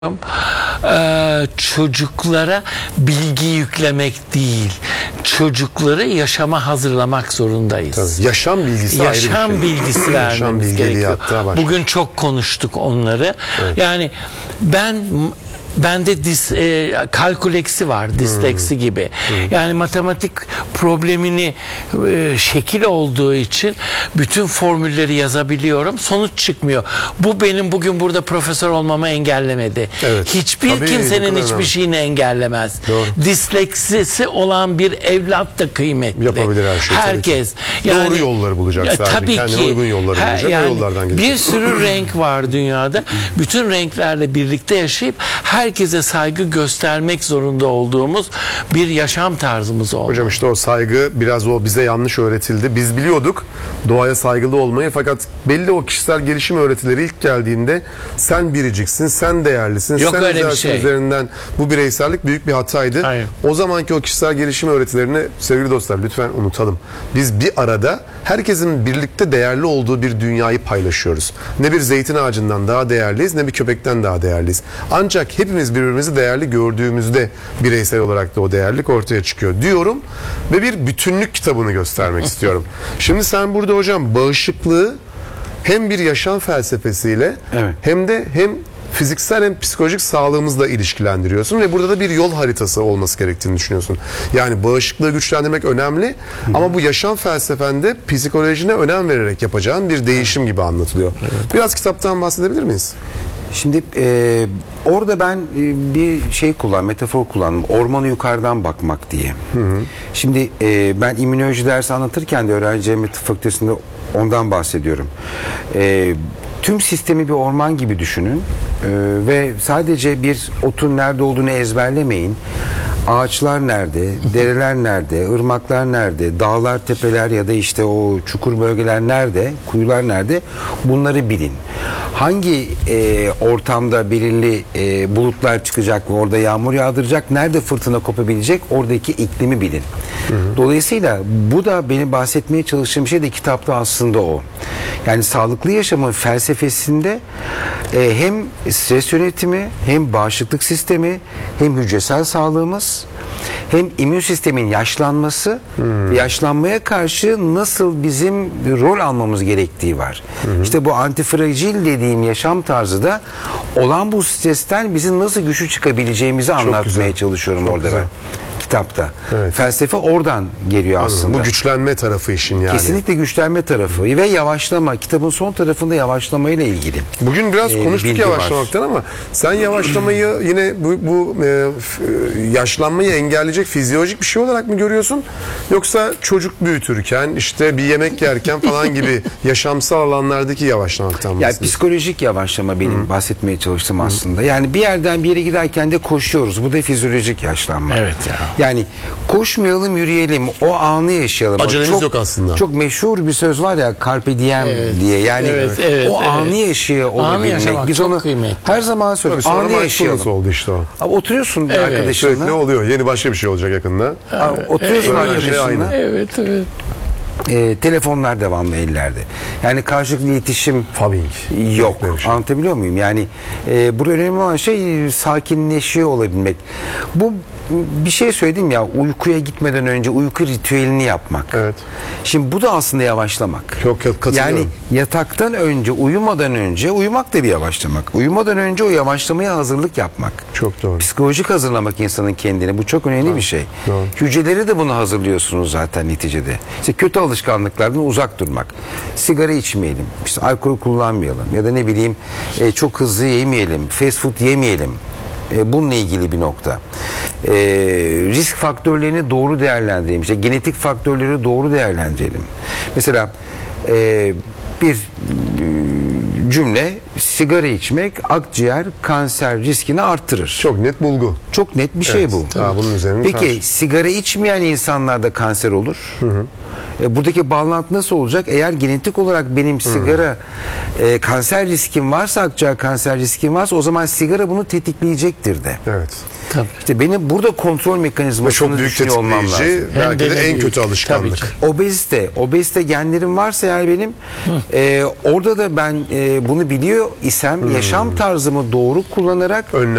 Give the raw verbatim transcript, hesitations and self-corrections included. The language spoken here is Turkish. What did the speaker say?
Ee, çocuklara bilgi yüklemek değil, çocukları yaşama hazırlamak zorundayız. Tabii, yaşam bilgisi yaşam ayrı bir şey. bilgisi vermemiz gerekiyor. Bugün çok konuştuk onları. Evet. Yani ben bende dis, e, kalkuleksi var, disleksi hmm. gibi. Hmm. Yani matematik problemini e, şekil olduğu için bütün formülleri yazabiliyorum. Sonuç çıkmıyor. Bu benim bugün burada profesör olmamı engellemedi. Evet. Hiçbir Tabii, kimsenin hiçbir önemli. şeyini engellemez. Doğru. Disleksisi olan bir evlat da kıymetli. Yapabilir her şeyi. Herkes. Yani, doğru yolları bulacak ya, sadece. Tabii Kendine ki. uygun yolları Her, bulacak. Yani, yollardan bir sürü renk var dünyada. Bütün renklerle birlikte yaşayıp herkese saygı göstermek zorunda olduğumuz bir yaşam tarzımız oldu. Hocam işte o saygı biraz o bize yanlış öğretildi. Biz biliyorduk doğaya saygılı olmayı, fakat belli o kişisel gelişim öğretileri ilk geldiğinde sen biriciksin, sen değerlisin, Yok sen öyle bir şey. üzerinden bu bireysellik büyük bir hataydı. Hayır. O zamanki o kişisel gelişim öğretilerini sevgili dostlar lütfen unutalım. Biz bir arada herkesin birlikte değerli olduğu bir dünyayı paylaşıyoruz. Ne bir zeytin ağacından daha değerliyiz, ne bir köpekten daha değerliyiz. Ancak hepimiz birbirimizi değerli gördüğümüzde bireysel olarak da o değerlik ortaya çıkıyor diyorum ve bir bütünlük kitabını göstermek istiyorum. Şimdi sen burada hocam bağışıklığı hem bir yaşam felsefesiyle evet. hem de hem fiziksel hem psikolojik sağlığımızla ilişkilendiriyorsun ve burada da bir yol haritası olması gerektiğini düşünüyorsun. Yani bağışıklığı güçlendirmek önemli Hı. ama bu yaşam felsefende psikolojine önem vererek yapacağın bir değişim gibi anlatılıyor. Evet. Biraz kitaptan bahsedebilir miyiz? Şimdi e, orada ben e, bir şey kullan, metafor kullandım. Ormanı yukarıdan bakmak diye. Hı hı. Şimdi e, ben immünoloji dersi anlatırken de öğrencilerim tıp fakültesinde ondan bahsediyorum. E, tüm sistemi bir orman gibi düşünün e, ve sadece bir otun nerede olduğunu ezberlemeyin. Ağaçlar nerede, dereler nerede, ırmaklar nerede, dağlar, tepeler ya da işte o çukur bölgeler nerede, kuyular nerede, bunları bilin. Hangi e, ortamda belirli e, bulutlar çıkacak ve orada yağmur yağdıracak, nerede fırtına kopabilecek, oradaki iklimi bilin. Hı hı. Dolayısıyla bu da benim bahsetmeye çalıştığım şey de kitapta aslında o. Yani sağlıklı yaşamın felsefesinde e, hem stres yönetimi, hem bağışıklık sistemi, hem hücresel sağlığımız, hem immün sistemin yaşlanması, hmm. yaşlanmaya karşı nasıl bizim rol almamız gerektiği var. Hmm. İşte bu antifragil dediğim yaşam tarzı da olan bu stresten bizim nasıl güçlü çıkabileceğimizi Çok anlatmaya güzel. çalışıyorum Çok orada güzel. ben. Kitapta. Evet. Felsefe oradan geliyor Anladım. aslında. Bu güçlenme tarafı işin yani. Kesinlikle güçlenme tarafı ve yavaşlama. Kitabın son tarafında yavaşlamayla ilgili. Bugün biraz ee, konuştuk yavaşlamaktan var. ama sen yavaşlamayı yine bu, bu e, yaşlanmayı engelleyecek fizyolojik bir şey olarak mı görüyorsun? Yoksa çocuk büyütürken işte bir yemek yerken falan gibi yaşamsal alanlardaki yavaşlamaktan mı? Yani psikolojik yavaşlama benim Hı. bahsetmeye çalıştım Hı. aslında. Yani bir yerden bir yere giderken de koşuyoruz. Bu da fizyolojik yaşlanma. Evet ya. Yani koşmayalım, yürüyelim, o anı yaşayalım. Acelemiz çok, yok aslında. Çok meşhur bir söz var ya, carpe diem evet, diye. Yani evet, evet, o evet. anı yaşayabilmek. Biz onu kıymetli. her zaman söylüyoruz. Anı yaşayalım. oldu işte o. Abi oturuyorsun evet, arkadaşınla. Ne oluyor? Yeni başka bir şey olacak yakında. Abi, oturuyorsun evet, arkadaşınla. Evet, evet. E, telefonlar devamlı ellerde. Yani karşılıklı iletişim Fabbing. yok. Şey. Anlatabiliyor muyum? Yani e, burada önemli olan şey sakinleşiyor olabilmek. Bu bir şey söyledim ya, uykuya gitmeden önce uyku ritüelini yapmak. Evet. Şimdi bu da aslında yavaşlamak. Çok katılıyorum. Yani yataktan önce, uyumadan önce uyumak da bir yavaşlamak. Uyumadan önce o yavaşlamaya hazırlık yapmak. Çok doğru. Psikolojik hazırlamak insanın kendini. Bu çok önemli doğru. bir şey. Doğru. Hücreleri de bunu hazırlıyorsunuz zaten neticede. İşte kötü alışkanlıklardan uzak durmak. Sigara içmeyelim, işte alkol kullanmayalım ya da ne bileyim e, çok hızlı yemeyelim, fast food yemeyelim. E, bununla ilgili bir nokta. E, risk faktörlerini doğru değerlendirelim. İşte genetik faktörleri doğru değerlendirelim. Mesela e, bir cümle, sigara içmek akciğer kanser riskini artırır. Çok net bulgu. Çok net bir şey evet, bu. Tabii. Bunun üzerine Peki karşı. sigara içmeyen insanlarda kanser olur. Hı hı. E, buradaki bağlantı nasıl olacak? Eğer genetik olarak benim sigara e, kanser riskim varsa, akciğer kanser riskim varsa, o zaman sigara bunu tetikleyecektir de. Evet. Tabii. İşte benim burada kontrol mekanizmasını düşünüyor olmam lazım. Belki de, de en kötü alışkanlık. Obezite. Obezite genlerim varsa yani benim e, orada da ben e, bunu biliyor isem yaşam tarzımı doğru kullanarak Önlem